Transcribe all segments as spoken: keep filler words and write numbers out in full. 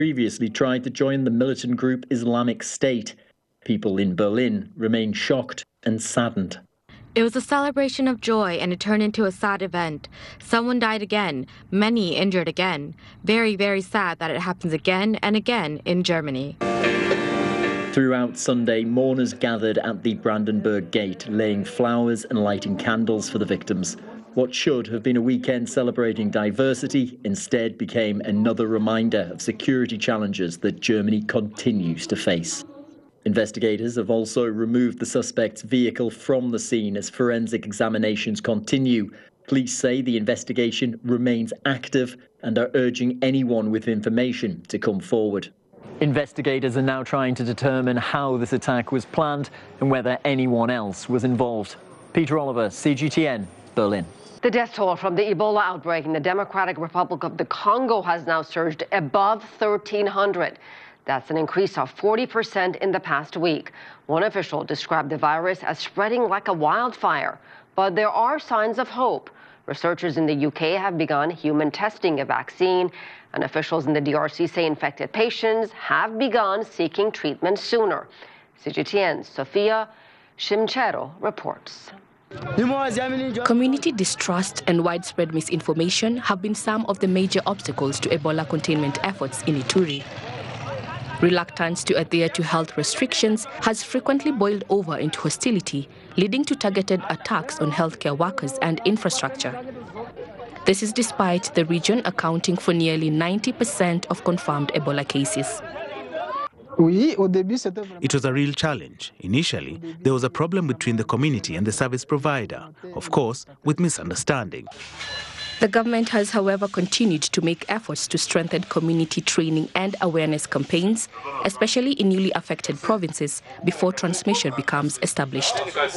previously tried to join the militant group Islamic State. People in Berlin remain shocked and saddened. It was a celebration of joy, and it turned into a sad event. Someone died again, many injured again. Very, very sad that it happens again and again in Germany. Throughout Sunday, mourners gathered at the Brandenburg Gate, laying flowers and lighting candles for the victims. What should have been a weekend celebrating diversity instead became another reminder of security challenges that Germany continues to face. Investigators have also removed the suspect's vehicle from the scene as forensic examinations continue. Police say the investigation remains active and are urging anyone with information to come forward. Investigators are now trying to determine how this attack was planned and whether anyone else was involved. Peter Oliver, C G T N, Berlin. The death toll from the Ebola outbreak in the Democratic Republic of the Congo has now surged above thirteen hundred. That's an increase of forty percent in the past week. One official described the virus as spreading like a wildfire. But there are signs of hope. Researchers in the U K have begun human testing a vaccine, and officials in the D R C say infected patients have begun seeking treatment sooner. C G T N's Sofia Shimchero reports. Community distrust and widespread misinformation have been some of the major obstacles to Ebola containment efforts in Ituri. Reluctance to adhere to health restrictions has frequently boiled over into hostility, leading to targeted attacks on healthcare workers and infrastructure. This is despite the region accounting for nearly ninety percent of confirmed Ebola cases. It was a real challenge. Initially, there was a problem between the community and the service provider, of course, with misunderstanding. The government has, however, continued to make efforts to strengthen community training and awareness campaigns, especially in newly affected provinces, before transmission becomes established.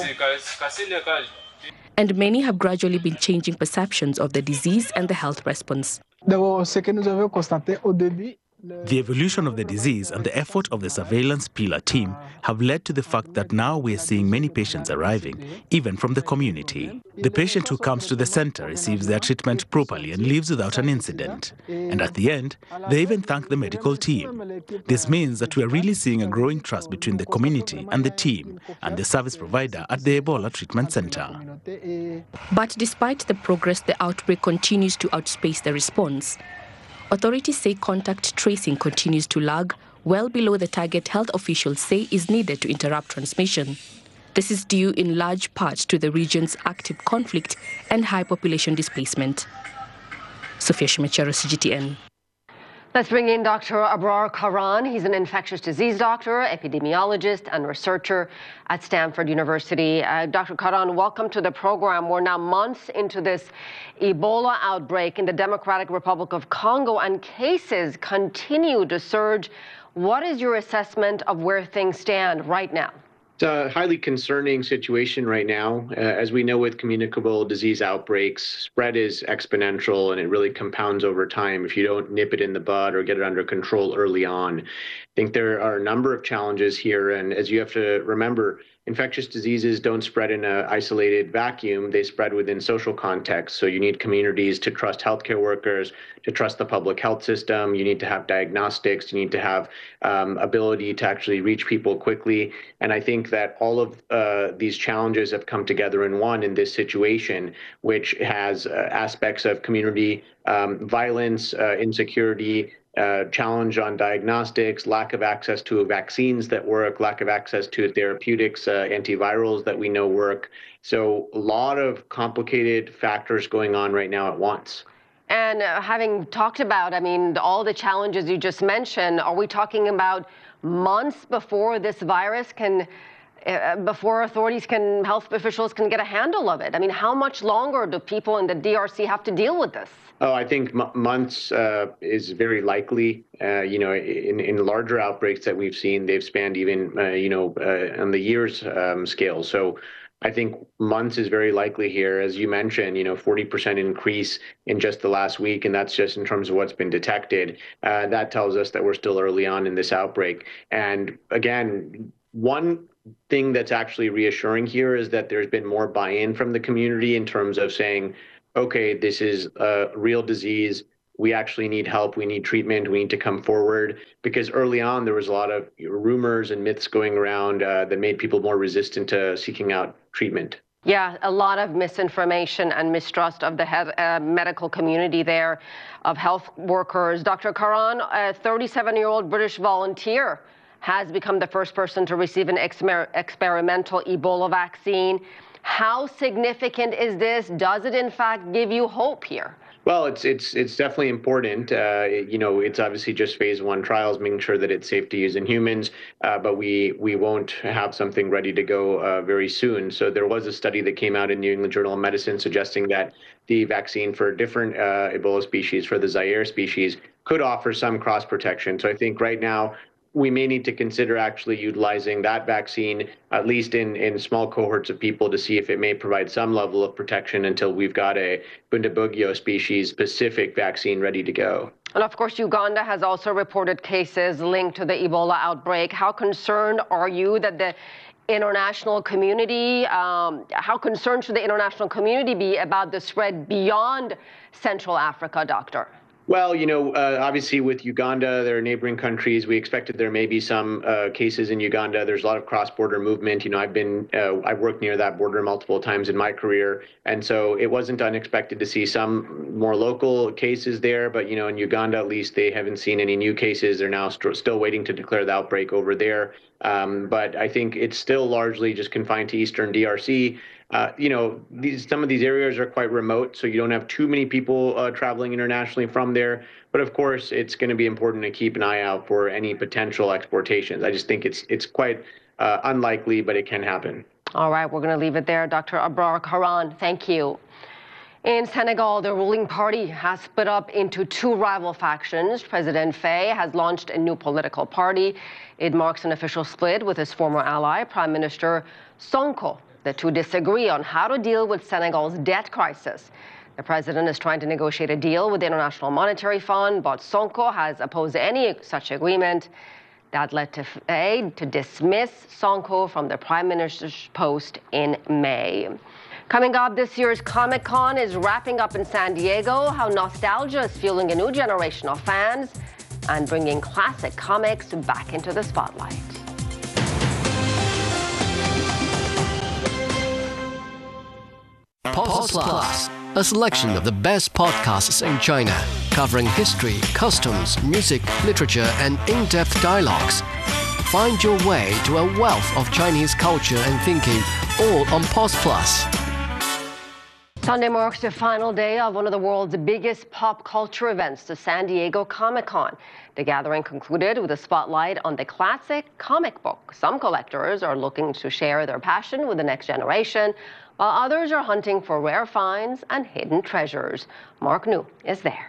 And many have gradually been changing perceptions of the disease and the health response. The evolution of the disease and the effort of the surveillance pillar team have led to the fact that now we are seeing many patients arriving, even from the community. The patient who comes to the center receives their treatment properly and leaves without an incident. And at the end, they even thank the medical team. This means that we are really seeing a growing trust between the community and the team and the service provider at the Ebola treatment center. But despite the progress, the outbreak continues to outspace the response. Authorities say contact tracing continues to lag, well below the target health officials say is needed to interrupt transmission. This is due in large part to the region's active conflict and high population displacement. Sofia Shimechero, C G T N. Let's bring in Doctor Abrar Karan. He's an infectious disease doctor, epidemiologist, and researcher at Stanford University. Uh, Doctor Karan, welcome to the program. We're now months into this Ebola outbreak in the Democratic Republic of Congo, and cases continue to surge. What is your assessment of where things stand right now? It's a highly concerning situation right now. Uh, as we know with communicable disease outbreaks, spread is exponential and it really compounds over time if you don't nip it in the bud or get it under control early on. I think there are a number of challenges here, and as you have to remember, infectious diseases don't spread in an isolated vacuum. They spread within social contexts. So you need communities to trust healthcare workers, to trust the public health system. You need to have diagnostics. You need to have um, ability to actually reach people quickly. And I think that all of uh, these challenges have come together in one in this situation, which has uh, aspects of community um, violence, uh, insecurity, Uh, challenge on diagnostics, lack of access to vaccines that work, lack of access to therapeutics, uh, antivirals that we know work. So a lot of complicated factors going on right now at once. And uh, having talked about, I mean, all the challenges you just mentioned, are we talking about months before this virus can, uh, before authorities can, health officials can get a handle of it? I mean, how much longer do people in the D R C have to deal with this? Oh, I think m- months uh, is very likely. Uh, you know, in, in larger outbreaks that we've seen, they've spanned even, uh, you know, uh, on the years um, scale. So I think months is very likely here. As you mentioned, you know, forty percent increase in just the last week, and that's just in terms of what's been detected. Uh, that tells us that we're still early on in this outbreak. And again, one thing that's actually reassuring here is that there's been more buy-in from the community in terms of saying, okay, this is a real disease. we actually need help, we need treatment, we need to come forward. Because early on, there was a lot of rumors and myths going around uh, that made people more resistant to seeking out treatment. Yeah, a lot of misinformation and mistrust of the health, uh, medical community there, of health workers. Doctor Karan, a thirty-seven-year-old British volunteer, has become the first person to receive an exper- experimental Ebola vaccine. How significant is this? Does it in fact give you hope here? Well, it's it's it's definitely important. Uh, you know, it's obviously just phase one trials, making sure that it's safe to use in humans, uh, but we we won't have something ready to go uh, very soon. So there was a study that came out in New England Journal of Medicine suggesting that the vaccine for different uh, Ebola species, for the Zaire species, could offer some cross protection. So I think right now, we may need to consider actually utilizing that vaccine, at least in, in small cohorts of people, to see if it may provide some level of protection until we've got a Bundibugyo species-specific vaccine ready to go. And of course, Uganda has also reported cases linked to the Ebola outbreak. How concerned are you that the international community, um, how concerned should the international community be about the spread beyond Central Africa, Doctor? Well, you know, uh, obviously with Uganda, there are neighboring countries. We expected there may be some uh, cases in Uganda. There's a lot of cross-border movement. You know, I've been, uh, I've worked near that border multiple times in my career. And so it wasn't unexpected to see some more local cases there. But, you know, in Uganda, at least, they haven't seen any new cases. They're now st- still waiting to declare the outbreak over there. Um, but I think it's still largely just confined to Eastern D R C. Uh, you know, these, some of these areas are quite remote, so you don't have too many people uh, traveling internationally from there. But of course, it's going to be important to keep an eye out for any potential exportations. I just think it's it's quite uh, unlikely, but it can happen. All right, we're going to leave it there. Doctor Abrar Karan, thank you. In Senegal, the ruling party has split up into two rival factions. President Faye has launched a new political party. It marks an official split with his former ally, Prime Minister Sonko. The two disagree on how to deal with Senegal's debt crisis. The president is trying to negotiate a deal with the International Monetary Fund, but Sonko has opposed any such agreement. That led to Faye to dismiss Sonko from the prime minister's post in May. Coming up, this year's Comic-Con is wrapping up in San Diego. How nostalgia is fueling a new generation of fans and bringing classic comics back into the spotlight. Pulse Plus, a selection of the best podcasts in China, covering history, customs, music, literature, and in-depth dialogues. Find your way to a wealth of Chinese culture and thinking, all on Pulse Plus. Sunday marks the final day of one of the world's biggest pop culture events, the San Diego Comic-Con. The gathering concluded with a spotlight on the classic comic book. Some collectors are looking to share their passion with the next generation, while others are hunting for rare finds and hidden treasures. Mark New is there.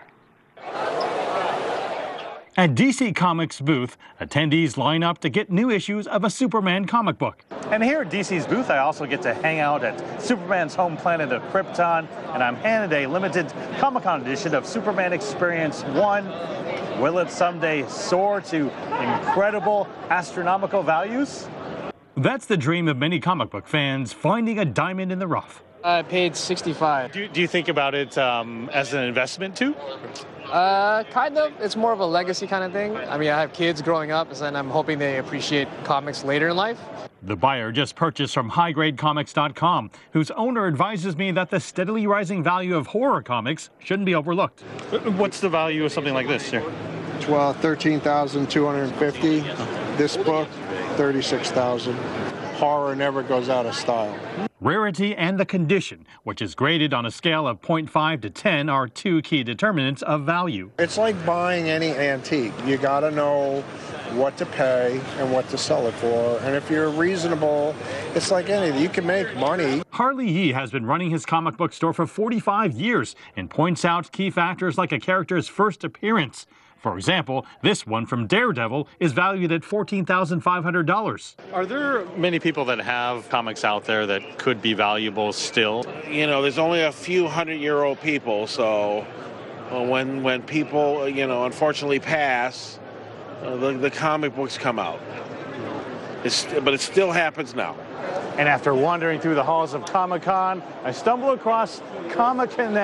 At D C Comics' booth, attendees line up to get new issues of a Superman comic book. And here at D C's booth, I also get to hang out at Superman's home planet of Krypton, and I'm handed a limited Comic-Con edition of Superman Experience one. Will it someday soar to incredible astronomical values? That's the dream of many comic book fans, finding a diamond in the rough. I paid sixty-five. Do, do you think about it um, as an investment too? Uh, kind of. It's more of a legacy kind of thing. I mean, I have kids growing up, and I'm hoping they appreciate comics later in life. The buyer just purchased from high grade comics dot com, whose owner advises me that the steadily rising value of horror comics shouldn't be overlooked. What's the value of something like this here? Well, thirteen thousand two hundred fifty dollars. This book, thirty-six thousand dollars. Horror never goes out of style. Rarity and the condition, which is graded on a scale of zero point five to ten, are two key determinants of value. It's like buying any antique. You got to know what to pay and what to sell it for. And if you're reasonable, it's like anything. You can make money. Harley Yee has been running his comic book store for forty-five years and points out key factors like a character's first appearance. For example, this one from Daredevil is valued at fourteen thousand five hundred dollars. Are there many people that have comics out there that could be valuable still? You know, there's only a few hundred-year-old people, so uh, when when people, you know, unfortunately pass, uh, the, the comic books come out. It's, but it still happens now. And after wandering through the halls of Comic-Con, I stumble across Comic Connect,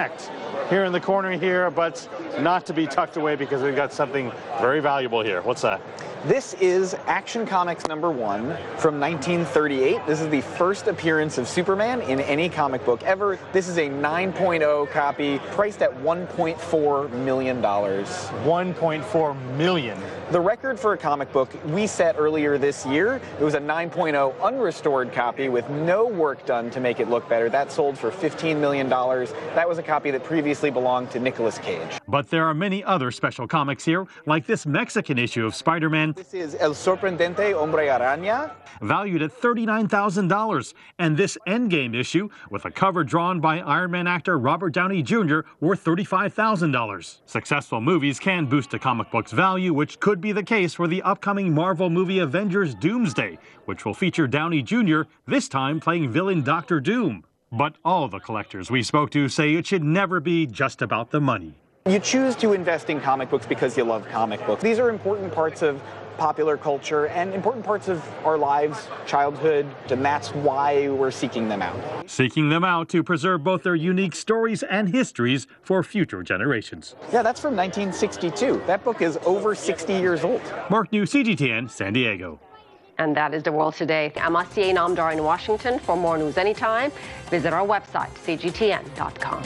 here in the corner here, but not to be tucked away because we've got something very valuable here. What's that? This is Action Comics number one from nineteen thirty-eight. This is the first appearance of Superman in any comic book ever. This is a nine point oh copy, priced at one point four million dollars. one point four million dollars. The record for a comic book we set earlier this year, it was a nine point oh unrestored copy with no work done to make it look better. That sold for fifteen million dollars. That was a copy that previously belonged to Nicolas Cage. But there are many other special comics here, like this Mexican issue of Spider-Man. This is El Sorprendente Hombre Araña, valued at thirty-nine thousand dollars, and this Endgame issue, with a cover drawn by Iron Man actor Robert Downey Junior, worth thirty-five thousand dollars. Successful movies can boost a comic book's value, which could be the case for the upcoming Marvel movie Avengers Doomsday, which will feature Downey Junior, this time playing villain Doctor Doom. But all the collectors we spoke to say it should never be just about the money. You choose to invest in comic books because you love comic books. These are important parts of popular culture and important parts of our lives, childhood, and that's why we're seeking them out. Seeking them out to preserve both their unique stories and histories for future generations. Yeah, that's from nineteen sixty-two. That book is over sixty years old. Mark New, C G T N, San Diego. And that is the world today. I'm Asiye Namdar in Washington. For more news anytime, visit our website, C G T N dot com.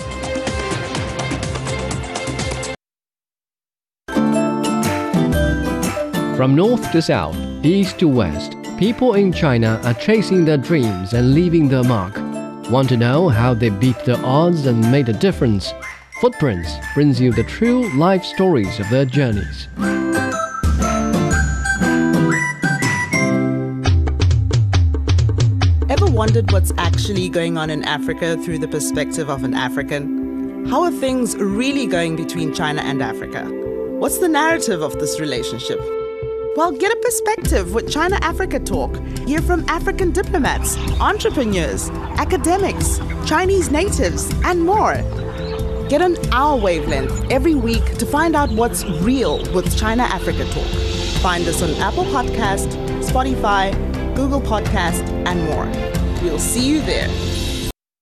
From north to south, east to west, people in China are chasing their dreams and leaving their mark. Want to know how they beat the odds and made a difference? Footprints brings you the true life stories of their journeys. Ever wondered what's actually going on in Africa through the perspective of an African? How are things really going between China and Africa? What's the narrative of this relationship? Well, get a perspective with China-Africa Talk. Hear from African diplomats, entrepreneurs, academics, Chinese natives, and more. Get on our wavelength every week to find out what's real with China-Africa Talk. Find us on Apple Podcast, Spotify, Google Podcast, and more. We'll see you there.